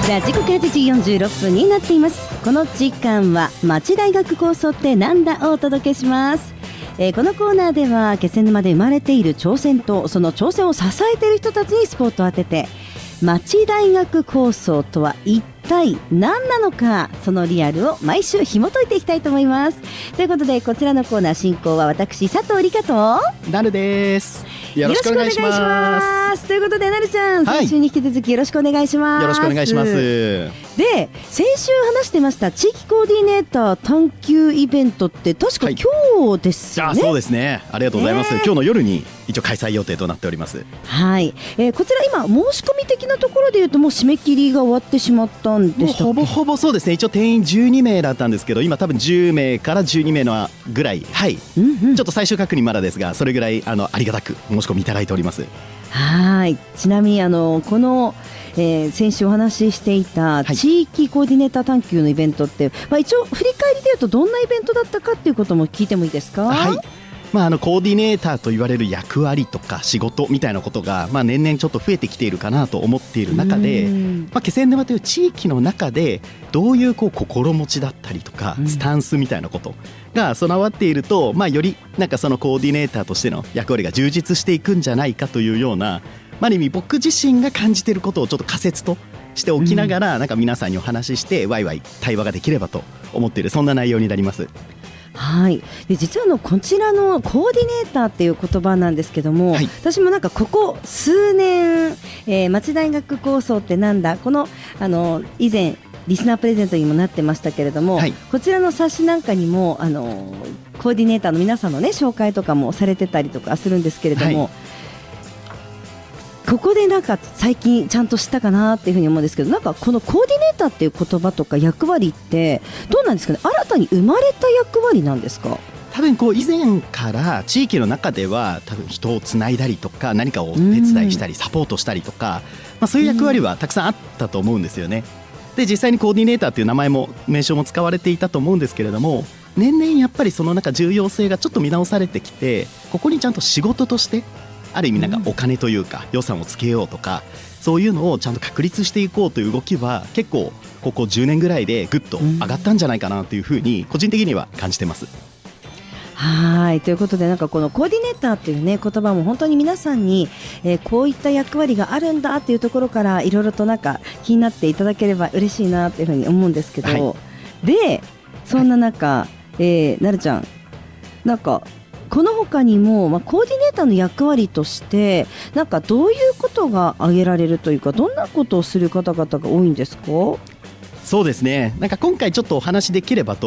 さあ時刻は8時46分になっています。この時間は町大学構想ってなんだをお届けします。このコーナーでは気仙沼で生まれている挑戦とその挑戦を支えている人たちにスポットを当てて、町大学構想とは一体何なのか、そのリアルを毎週紐解いていきたいと思います。ということでこちらのコーナー進行は私佐藤理香となるです。よろしくお願いします。 ということでなるちゃん、先週に引き続きよろしくお願いします。 よろしくお願いします。 で先週話してました地域コーディネーター探求イベントって確か今日ですよね。 そうですね、ありがとうございます。今日の夜に一応開催予定となっております。 はい、こちら今申し込み的なところでいうともう締め切りが終わってしまったんでしたっけ。 もうほぼほぼそうですね。一応定員12名だったんですけど、今多分10名から12名のぐらい、はい、ちょっと最終確認まだですが、それぐらいありがたく申し込みいただいております。 はい、ちなみにこの先週お話ししていた地域コーディネーター探求のイベントって、一応振り返りでいうとどんなイベントだったかっていうことも聞いてもいいですか。 はい、コーディネーターと言われる役割とか仕事みたいなことが、年々ちょっと増えてきているかなと思っている中で、気仙沼という地域の中でどういう心持ちだったりとかスタンスみたいなことが備わっていると、よりなんかそのコーディネーターとしての役割が充実していくんじゃないかというような、ある意味僕自身が感じていることをちょっと仮説としておきながら、なんか皆さんにお話ししてワイワイ対話ができればと思っている、そんな内容になります。 はい、で実はこちらのコーディネーターっていう言葉なんですけども、私もなんかここ数年、町大学構想ってなんだ、この以前リスナープレゼントにもなってましたけれども、こちらの冊子なんかにもコーディネーターの皆さんのね紹介とかもされてたりとかするんですけれども、ここでなんか最近ちゃんと知ったかなっていうふうに思うんですけど、なんかこのコーディネーターっていう言葉とか役割ってどうなんですかね。新たに生まれた役割なんですか。 多分以前から地域の中では多分人をつないだりとか何かをお手伝いしたりサポートしたりとか、そういう役割はたくさんあったと思うんですよね。で実際にコーディネーターっていう名前も名称も使われていたと思うんですけれども、年々やっぱりその重要性がちょっと見直されてきて、ここにちゃんと仕事としてある意味なんかお金というか予算をつけようとか、そういうのをちゃんと確立していこうという動きは結構ここ10年ぐらいでぐっと上がったんじゃないかなというふうに個人的には感じてます。 はい、ということでなんかこのコーディネーターっていうね言葉も本当に皆さんに、こういった役割があるんだっていうところからいろいろとなんか気になっていただければ嬉しいなっていうふうに思うんですけど、でそんな中、なるちゃんなんかこの他にも、コーディネーターの役割としてなんかどういうことが挙げられるというか、どんなことをする方々が多いんですか。 そうですね、なんか今回ちょっとお話できればと